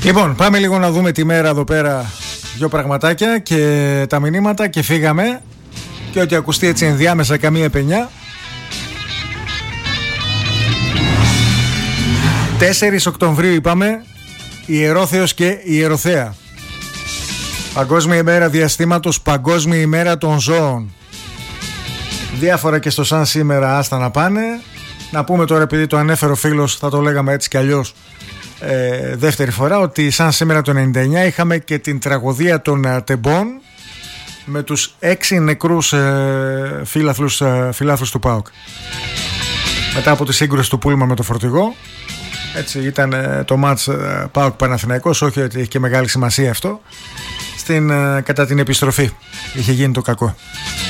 Λοιπόν, πάμε λίγο να δούμε τη μέρα εδώ πέρα, δυο πραγματάκια και τα μηνύματα και φύγαμε. Και ό,τι ακουστεί έτσι ενδιάμεσα καμία πενιά. 4 Οκτωβρίου είπαμε, Ιερόθεος και Ιεροθέα. Παγκόσμια ημέρα διαστήματος, Παγκόσμια ημέρα των ζώων. Διάφορα και στο σαν σήμερα, άστα να πάνε. Να πούμε τώρα, επειδή το ανέφερε ο φίλος, θα το λέγαμε έτσι κι αλλιώς δεύτερη φορά, ότι σαν σήμερα το 99 είχαμε και την τραγωδία των Τεμπών με τους 6 νεκρούς φιλάθλους του ΠΑΟΚ μετά από τη σύγκρουση του Πούλμα με το φορτηγό. Έτσι ήταν το μάτς ΠΑΟΚ Παναθηναϊκός, όχι ότι έχει και μεγάλη σημασία αυτό. Κατά την επιστροφή είχε γίνει το κακό.